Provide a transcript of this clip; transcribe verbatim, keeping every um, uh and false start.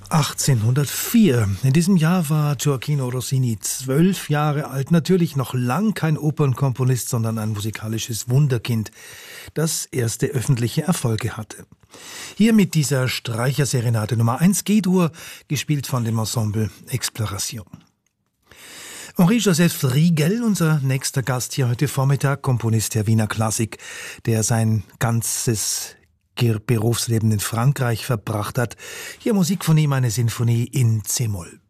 achtzehnhundertvier. In diesem Jahr war Gioachino Rossini zwölf Jahre alt. Natürlich noch lang kein Opernkomponist, sondern ein musikalisches Wunderkind, das erste öffentliche Erfolge hatte. Hier mit dieser Streicherserenade Nummer eins G-Dur, gespielt von dem Ensemble Exploration. Henri-Joseph Rigel, unser nächster Gast hier heute Vormittag, Komponist der Wiener Klassik, der sein ganzes Berufsleben in Frankreich verbracht hat. Hier Musik von ihm, eine Sinfonie in C-Moll.